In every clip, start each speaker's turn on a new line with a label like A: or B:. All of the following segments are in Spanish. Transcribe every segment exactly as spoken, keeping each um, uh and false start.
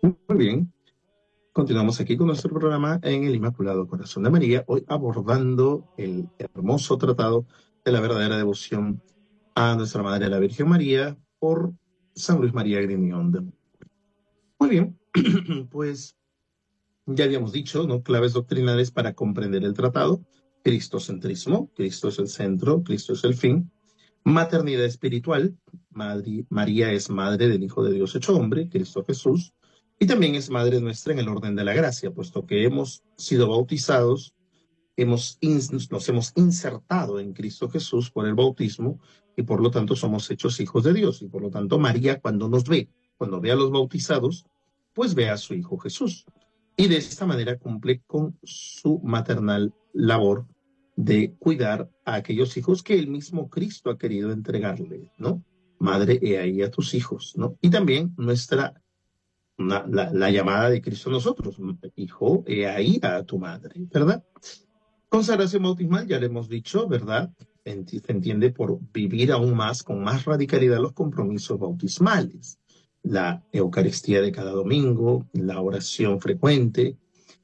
A: Muy bien, continuamos aquí con nuestro programa en el Inmaculado Corazón de María, hoy abordando el hermoso tratado de la verdadera devoción a nuestra Madre la Virgen María por San Luis María Griñón de Montfort. Muy bien, pues ya habíamos dicho, ¿no? Claves doctrinales para comprender el tratado: cristocentrismo, Cristo es el centro, Cristo es el fin; maternidad espiritual, Madre, María es madre del Hijo de Dios hecho hombre, Cristo Jesús, y también es madre nuestra en el orden de la gracia, puesto que hemos sido bautizados, hemos nos hemos insertado en Cristo Jesús por el bautismo, y por lo tanto somos hechos hijos de Dios, y por lo tanto María, cuando nos ve, cuando ve a los bautizados, pues ve a su Hijo Jesús, y de esta manera cumple con su maternal labor de cuidar a aquellos hijos que el mismo Cristo ha querido entregarle, ¿no? Madre, he ahí a tus hijos, ¿no? Y también nuestra, una, la, la llamada de Cristo a nosotros: hijo, he ahí a tu madre, ¿verdad? Consagración bautismal, ya le hemos dicho, ¿verdad? Se entiende por vivir aún más, con más radicalidad, los compromisos bautismales: la Eucaristía de cada domingo, la oración frecuente,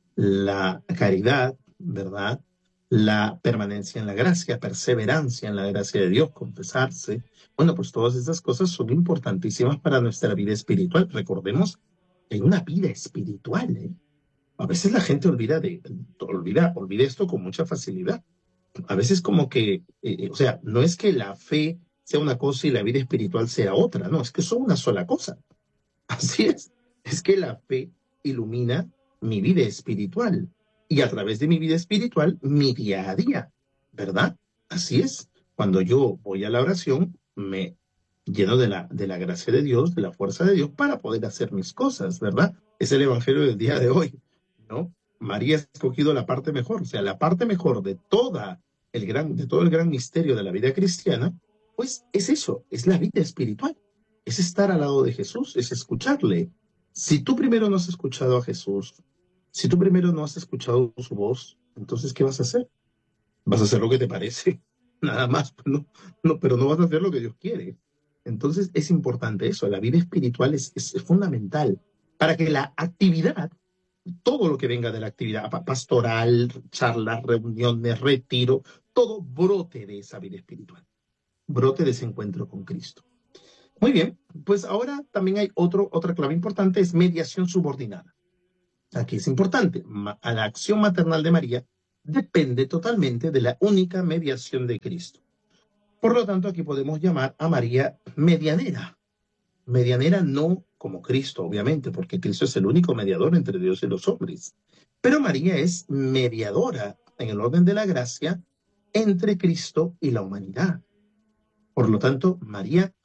A: la caridad, ¿verdad? La permanencia en la gracia, perseverancia en la gracia de Dios, confesarse. Bueno, pues todas esas cosas son importantísimas para nuestra vida espiritual. Recordemos que hay una vida espiritual, ¿eh? A veces la gente olvida, de, olvida, olvida esto con mucha facilidad. A veces como que, eh, o sea, no es que la fe sea una cosa y la vida espiritual sea otra, no, es que son una sola cosa. Así es, es que la fe ilumina mi vida espiritual, y a través de mi vida espiritual, mi día a día, ¿verdad? Así es, cuando yo voy a la oración, me lleno de la, de la gracia de Dios, de la fuerza de Dios para poder hacer mis cosas, ¿verdad? Es el evangelio del día de hoy, ¿no? María ha escogido la parte mejor, o sea, la parte mejor de toda el gran, de todo el gran misterio de la vida cristiana, pues es eso, es la vida espiritual, es estar al lado de Jesús, es escucharle. Si tú primero no has escuchado a Jesús, si tú primero no has escuchado su voz, entonces, ¿qué vas a hacer? Vas a hacer lo que te parece, nada más, pues no, no, pero no vas a hacer lo que Dios quiere. Entonces es importante eso, la vida espiritual es, es, es fundamental para que la actividad, todo lo que venga de la actividad pastoral, charlas, reuniones, retiro, todo brote de esa vida espiritual, brote de ese encuentro con Cristo. Muy bien, pues ahora también hay otro, otra clave importante, es mediación subordinada. Aquí es importante, a la acción maternal de María depende totalmente de la única mediación de Cristo. Por lo tanto, aquí podemos llamar a María medianera. Medianera no como Cristo, obviamente, porque Cristo es el único mediador entre Dios y los hombres. Pero María es mediadora en el orden de la gracia entre Cristo y la humanidad. Por lo tanto, María,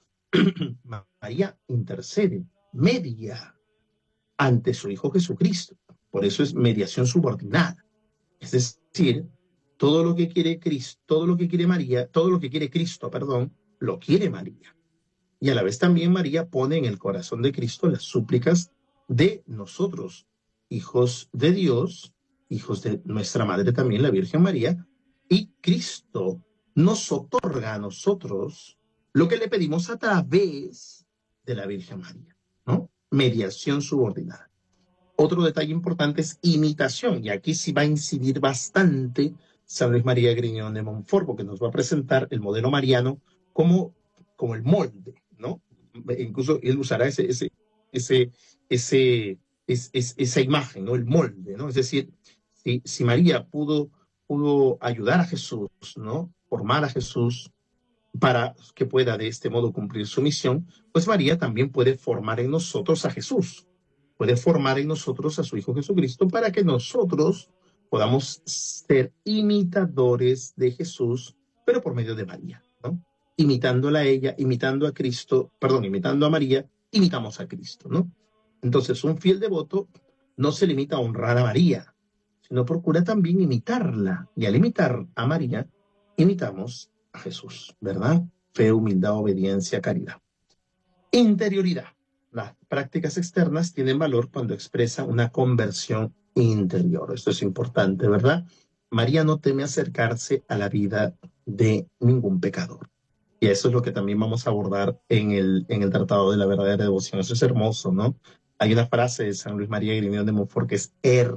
A: María intercede, media ante su Hijo Jesucristo. Por eso es mediación subordinada. Es decir, todo lo que quiere Cristo, todo lo que quiere María, todo lo que quiere Cristo, perdón, lo quiere María. Y a la vez también María pone en el corazón de Cristo las súplicas de nosotros, hijos de Dios, hijos de nuestra Madre también, la Virgen María, y Cristo nos otorga a nosotros lo que le pedimos a través de la Virgen María, ¿no? Mediación subordinada. Otro detalle importante es imitación, y aquí sí va a incidir bastante San Luis María Griñón de Montfort, porque nos va a presentar el modelo mariano como, como el molde, ¿no? Incluso él usará ese, ese, ese, ese, es, es, esa imagen, ¿no? El molde, ¿no? Es decir, si, si María pudo, pudo ayudar a Jesús, ¿no? Formar a Jesús para que pueda de este modo cumplir su misión, pues María también puede formar en nosotros a Jesús, puede formar en nosotros a su Hijo Jesucristo para que nosotros podamos ser imitadores de Jesús, pero por medio de María, ¿no? Imitándola a ella, imitando a Cristo, perdón, imitando a María, imitamos a Cristo, ¿no? Entonces, un fiel devoto no se limita a honrar a María, sino procura también imitarla. Y al imitar a María, imitamos a Jesús, ¿verdad? Fe, humildad, obediencia, caridad. Interioridad. Las prácticas externas tienen valor cuando expresan una conversión interior. Esto es importante, ¿verdad? María no teme acercarse a la vida de ningún pecador. Y eso es lo que también vamos a abordar en el, en el Tratado de la Verdadera Devoción. Eso es hermoso, ¿no? Hay una frase de San Luis María Griñón de Montfort que es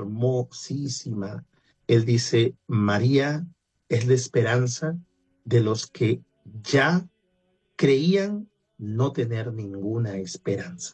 A: hermosísima. Él dice, María es la esperanza de los que ya creían no tener ninguna esperanza.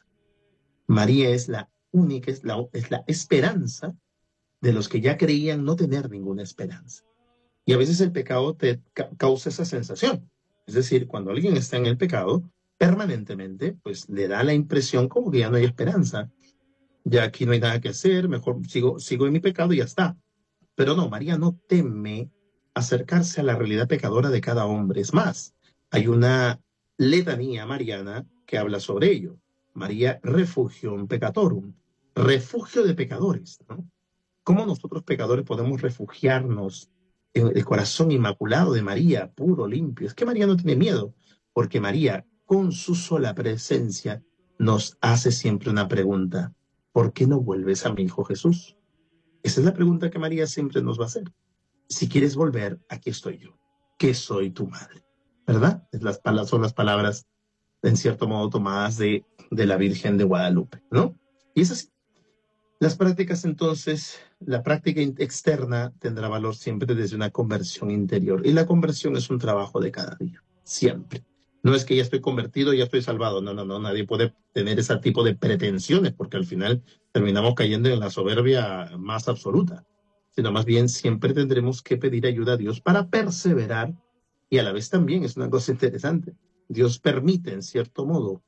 A: María es la única, es la, es la esperanza de los que ya creían no tener ninguna esperanza. Y a veces el pecado te ca causa esa sensación. Es decir, cuando alguien está en el pecado, permanentemente, pues le da la impresión como que ya no hay esperanza. Ya aquí no hay nada que hacer, mejor sigo, sigo en mi pecado y ya está. Pero no, María no teme acercarse a la realidad pecadora de cada hombre. Es más, hay una letanía mariana que habla sobre ello. María refugium peccatorum, refugio de pecadores, ¿no? ¿Cómo nosotros pecadores podemos refugiarnos en el corazón inmaculado de María, puro, limpio? Es que María no tiene miedo, porque María, con su sola presencia, nos hace siempre una pregunta. ¿Por qué no vuelves a mi hijo Jesús? Esa es la pregunta que María siempre nos va a hacer. Si quieres volver, aquí estoy yo, que soy tu madre, ¿verdad? Es las, son las palabras, en cierto modo, tomadas de, de la Virgen de Guadalupe, ¿no? Y es así. Las prácticas, entonces, la práctica externa tendrá valor siempre desde una conversión interior. Y la conversión es un trabajo de cada día, siempre. No es que ya estoy convertido, ya estoy salvado. No, no, no. Nadie puede tener ese tipo de pretensiones porque al final terminamos cayendo en la soberbia más absoluta. Sino más bien siempre tendremos que pedir ayuda a Dios para perseverar. Y a la vez también es una cosa interesante. Dios permite, en cierto modo,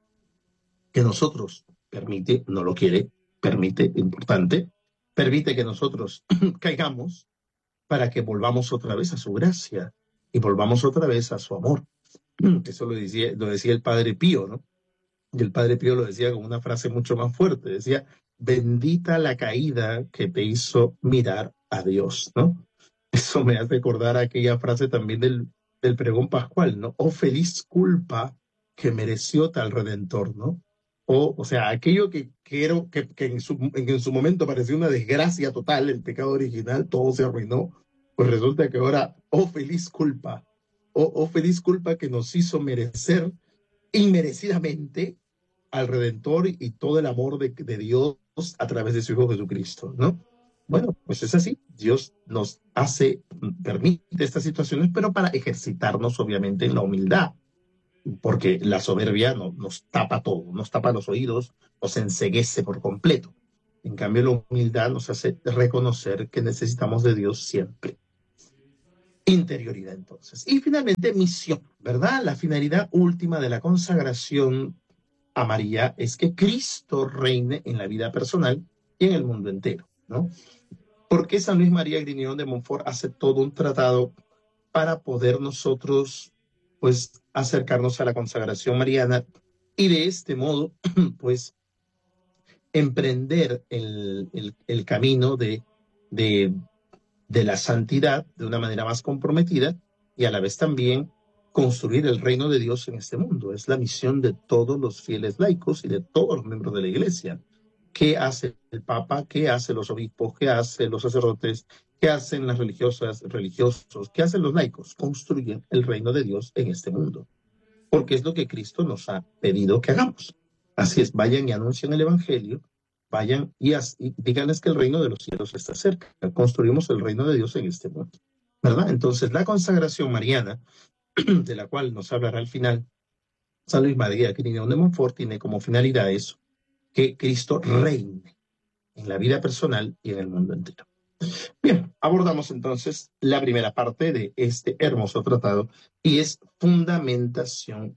A: que nosotros, permite, no lo quiere, permite, importante, permite que nosotros caigamos para que volvamos otra vez a su gracia y volvamos otra vez a su amor. Eso lo decía, lo decía el Padre Pío, ¿no? Y el Padre Pío lo decía con una frase mucho más fuerte. Decía, bendita la caída que te hizo mirar a Dios, ¿no? Eso me hace recordar aquella frase también del, del pregón pascual, ¿no? Oh, feliz culpa que mereció tal Redentor, ¿no? O, o sea, aquello que, que, era, que, que en, su, en su momento parecía una desgracia total, el pecado original, todo se arruinó, pues resulta que ahora, oh, feliz culpa, oh, oh feliz culpa que nos hizo merecer inmerecidamente al Redentor y todo el amor de, de Dios a través de su Hijo Jesucristo, ¿no? Bueno, pues es así. Dios nos hace, permite estas situaciones, pero para ejercitarnos, obviamente, en la humildad, porque la soberbia no, nos tapa todo, nos tapa los oídos, nos enceguece por completo. En cambio, la humildad nos hace reconocer que necesitamos de Dios siempre. Interioridad, entonces. Y finalmente, misión, ¿verdad? La finalidad última de la consagración a María es que Cristo reine en la vida personal y en el mundo entero, ¿no? ¿Por qué San Luis María Griñón de Montfort hace todo un tratado para poder nosotros, pues, acercarnos a la consagración mariana y de este modo, pues, emprender el, el, el camino de, de, de la santidad de una manera más comprometida y a la vez también construir el reino de Dios en este mundo? Es la misión de todos los fieles laicos y de todos los miembros de la Iglesia. ¿Qué hace el Papa? ¿Qué hacen los obispos? ¿Qué hacen los sacerdotes? ¿Qué hacen las religiosas, religiosos? ¿Qué hacen los laicos? Construyen el reino de Dios en este mundo. Porque es lo que Cristo nos ha pedido que hagamos. Así es, vayan y anuncien el Evangelio, vayan y, y díganles que el reino de los cielos está cerca. Construimos el reino de Dios en este mundo, ¿verdad? Entonces, la consagración mariana, de la cual nos hablará al final San Luis María Griñón de Montfort, tiene como finalidad eso, que Cristo reine en la vida personal y en el mundo entero. Bien, abordamos entonces la primera parte de este hermoso tratado y es fundamentación,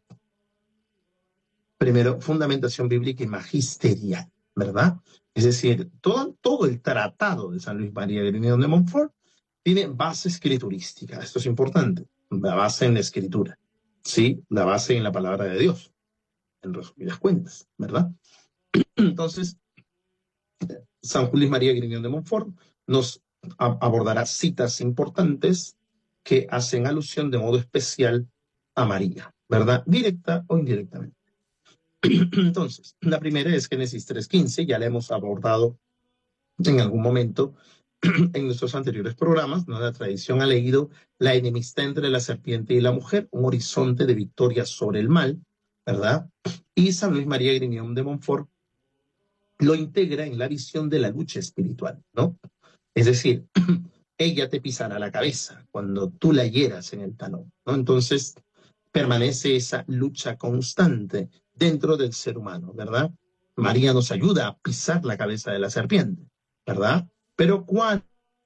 A: primero, fundamentación bíblica y magisterial, ¿verdad? Es decir, todo, todo el tratado de San Luis María Griñón de Montfort tiene base escriturística. Esto es importante, la base en la escritura, ¿sí? La base en la palabra de Dios, en resumidas cuentas, ¿verdad? Entonces, San Luis María Griñón de Montfort nos abordará citas importantes que hacen alusión de modo especial a María, ¿verdad? Directa o indirectamente. Entonces, la primera es Génesis tres quince, ya la hemos abordado en algún momento en nuestros anteriores programas, ¿no? La tradición ha leído la enemistad entre la serpiente y la mujer, un horizonte de victoria sobre el mal, ¿verdad? Y San Luis María Griñón de Montfort lo integra en la visión de la lucha espiritual, ¿no? Es decir, ella te pisará la cabeza cuando tú la hieras en el talón, ¿no? Entonces permanece esa lucha constante dentro del ser humano, ¿verdad? María nos ayuda a pisar la cabeza de la serpiente, ¿verdad? Pero cuando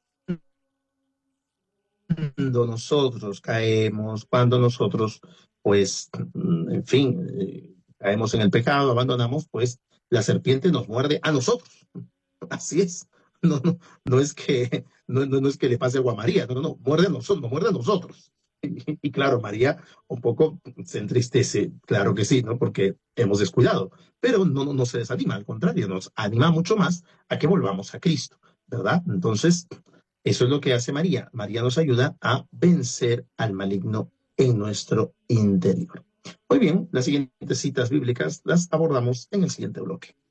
A: nosotros caemos, cuando nosotros, pues, en fin, eh, caemos en el pecado, abandonamos, pues la serpiente nos muerde a nosotros. Así es. No, no, no es que no, no, no es que le pase algo a María, no, no, no, muerde a nosotros, nos muerde a nosotros. Y, y claro, María un poco se entristece, claro que sí, ¿no? Porque hemos descuidado, pero no, no, no se desanima, al contrario, nos anima mucho más a que volvamos a Cristo, ¿verdad? Entonces, eso es lo que hace María. María nos ayuda a vencer al maligno en nuestro interior. Muy bien, las siguientes citas bíblicas las abordamos en el siguiente bloque.